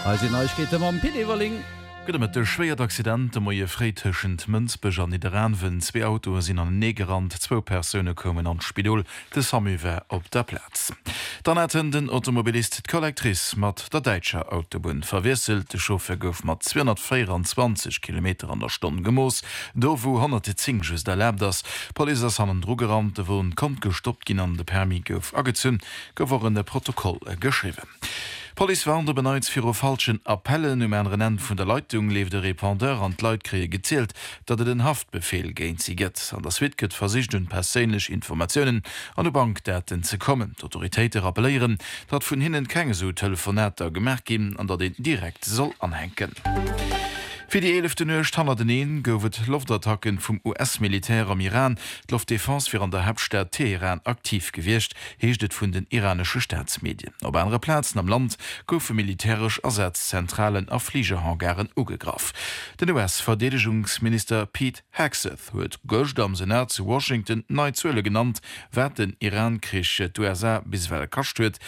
Also Neuigkeiten am Pideverling. Mit der schwere Accident moie Freitschen Mënzbeg an Niederanwen 2 Autos sind an Negerrand 2 Personen kommen an Spidol de Samüwer op der Platz. Dann hätten den Automobilist Kollektrice mat der Deitscher Autobahn verwisselt. De Chauffeur gouf mat 224 km an der Stunde gemoos, do wo 110 just erlaubt das. Polizei an den Drogerand wo kommt gestoppt gin an de Permi gouf agezünn, geworden de Protokoll geschrieben. Police waren der beneits für falschen Appellen en Rennen vun der Leitung leef der Repondeur an Leiitkrie gezielt, dat den Haftbefehl géint sie gëtt. An das Witket versicht hun perélech Informationen an de Bankdaten ze kommen. D'Autoritéite rappelieren, dat vun hinnen kenge so Telefonetter gemerk gin, an dat den direkt soll anhenken. Für die 11. Nacht gouft Luftattacken vom US-Militär am Iran Luftdefense für an der Hauptstadt Teheran aktiv gewircht, heeschtet vun den iranischen Staatsmedien. Op andere Plätzen am Land goufe militärisch Ersatzzentralen auf Fliegerhangaren ugegraf. Den US-Verteidigungsminister Pete Hegseth huet gocht am Senat zu Washington Neuzuele genannt, wer den Iran-Krieg USA biswell kascht huet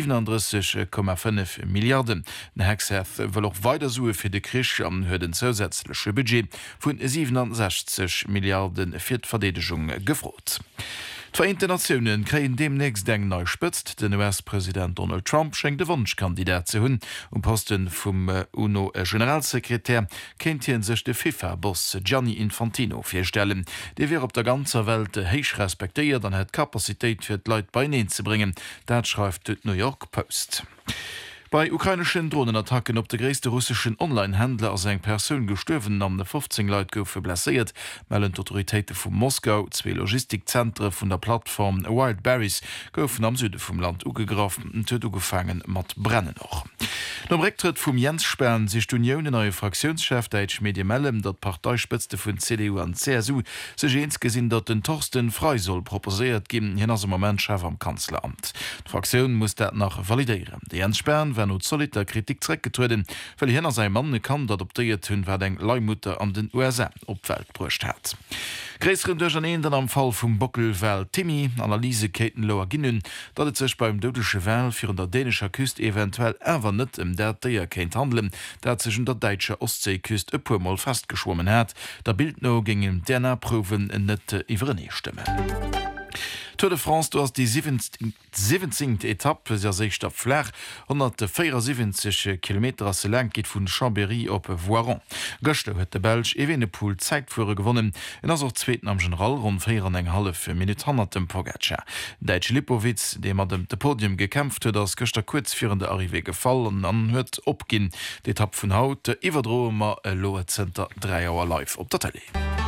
37,5 Milliarden. Hegseth will auch weiter suche für den Krieg am hue den zusätzliche Budget von 67 Milliarden für die Verteidigung gefrot. Die Vereinten Nationen kreien demnächst eng neu spëtzt. Den US-Präsident Donald Trump schenkt de Wunschkandidat ze hunn. Posten vum UNO-Generalsekretär kennt hien sech de FIFA-Boss Gianni Infantino firstellen. De wär op der ganzer Welt héich respektéiert an het Kapazitéit fir d Leiit beineen ze bringen. Dat schreibt d New York Post. Bei ukrainischen Drohnenattacken op de gréste russischen Online-Händler as eng Persoun gestøwen an de 15 Leiit goufe blessiert, melden d'Autoritéite vum Moskau, 2 Logistikzentre vun der Plattform Wildberries goufen am Süde vum Land ugegrafen en huet ugefangen mat brennen noch. Nom Rücktritt vum Jens Spahn sich d'Union neue Fraktionschef Deitsch Mediemellem, dat Parteispëtzte vun CDU an CSU sech eens gesinn, dat den Torsten Frei soll proposiert gin hin as Moment Chef am Kanzleramt. D'Fraktion muss dat nach validieren. De Jens Spahn werden soliter Kritik zurückgetreten, weil hinner sein Mann kann dat opdeiert hunn wer eng Leihmutter an den USA opwelt brucht hat. Gräseren Deujanen dann am Fall vum Bockelwel Timmy Analyseketen loer ginnen, dat et sech beim dodesche Well fir der dänischer Küst eventuell ewer net der Deier kenint handeln, dat sech der deitscher Ostseeküst e puermal festgeschwommen hat, der Bild no gingen DNA-Proven net iwwerneestemme. Tour de France, du hast die 17. Etappe se sich der Flach 174 km se lang geht vun Chambéry op Voiron. Göchte huet de Belg Evenepoel Zeitfuhre gewonnen en as zweiten am General rund 4,5 Minuten Pogacar. Deitsch Lipowitz, dem er dem Podium gekämpft huet, ass Göchter kurz virende Arrivé gefallen an huet opgin d'Etappe vun Haut iwwerdromer loe Center 3 Auer live op der Tele.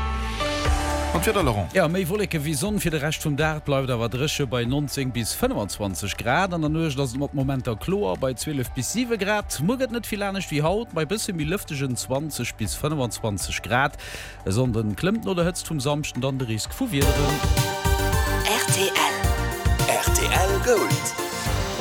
Ja, méi wolleke wie sonn fir de recht vum Dert bleibt awer dresche bei 19 bis 25 Grad an der nøch dats op momenter Chlor bei 12 bis 7 Grad muget net vielänech wie haut bei bisse mi lüftegen 20 bis 25 Grad sonden klemmt oder hëtzt vum samchten dann de Risk vu RTL Gold.